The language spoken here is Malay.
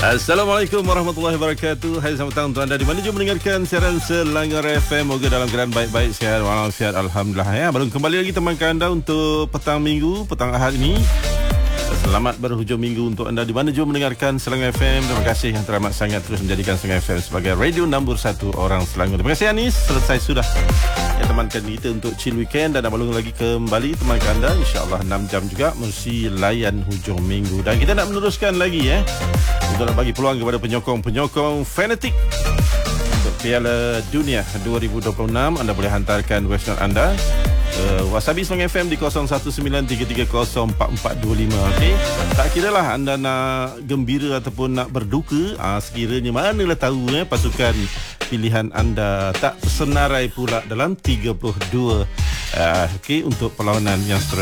Assalamualaikum warahmatullahi wabarakatuh. Hai, selamat datang untuk anda di mana juga mendengarkan siaran Selangor FM. Moga dalam keadaan baik-baik, sihat walafiat, alhamdulillah ya. Baru kembali lagi temankan anda untuk petang minggu, petang Ahad ini. Selamat berhujung minggu untuk anda di mana juga mendengarkan Selangor FM. Terima kasih yang teramat sangat terus menjadikan Selangor FM sebagai radio nombor 1 orang Selangor. Terima kasih Anis, selesai sudah ya temankan kita untuk chill weekend, dan baru lagi kembali temankan anda insya-Allah 6 jam juga mesti layan hujung minggu, dan kita nak meneruskan lagi untuk nak bagi peluang kepada penyokong fanatik untuk Piala Dunia 2026. Anda boleh hantarkan voice note anda Wasabi Selangor FM di 0193304425. Okey, tak kiralah anda nak gembira ataupun nak berduka, sekiranya manalah tahu pasukan pilihan anda tak senarai pula dalam 32 okey, untuk perlawanan yang seterusnya.